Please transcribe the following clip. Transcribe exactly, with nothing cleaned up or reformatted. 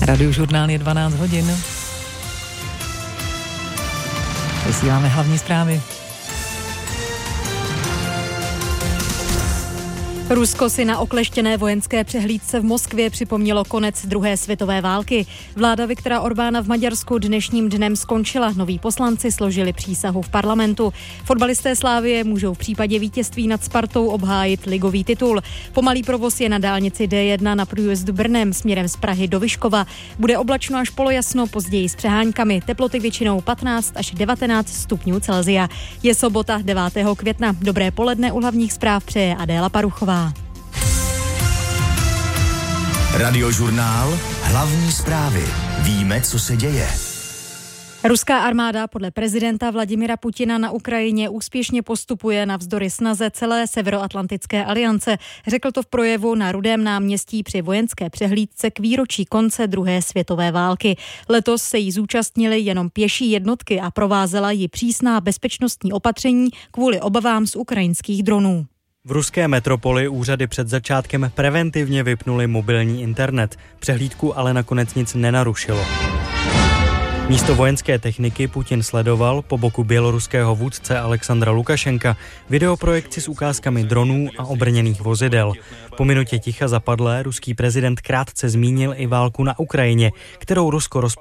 Radiožurnál je dvanáct hodin. Vysíláme hlavní zprávy. Rusko si na okleštěné vojenské přehlídce v Moskvě připomnělo konec druhé světové války. Vláda Viktora Orbána v Maďarsku dnešním dnem skončila. Noví poslanci složili přísahu v parlamentu. Fotbalisté Slavie můžou v případě vítězství nad Spartou obhájit ligový titul. Pomalý provoz je na dálnici D jedna na průjezdu Brnem směrem z Prahy do Vyškova. Bude oblačno až polojasno, později s přehánkami. Teploty většinou patnáct až devatenáct stupňů Celsia. Je sobota devátého května. Dobré poledne, u hlavních zpráv přeje Adéla Paruchová. Radiožurnál, hlavní zprávy. Víme, co se děje. Ruská armáda podle prezidenta Vladimira Putina na Ukrajině úspěšně postupuje navzdory snaze celé Severoatlantické aliance. Řekl to v projevu na Rudém náměstí při vojenské přehlídce k výročí konce druhé světové války. Letos se jí zúčastnily jenom pěší jednotky a provázela ji přísná bezpečnostní opatření kvůli obavám z ukrajinských dronů. V ruské metropoli úřady před začátkem preventivně vypnuli mobilní internet. Přehlídku ale nakonec nic nenarušilo. Místo vojenské techniky Putin sledoval po boku běloruského vůdce Alexandra Lukašenka videoprojekci s ukázkami dronů a obrněných vozidel. Po minutě ticha zapadlé ruský prezident krátce zmínil i válku na Ukrajině, kterou Rusko rozpoutalo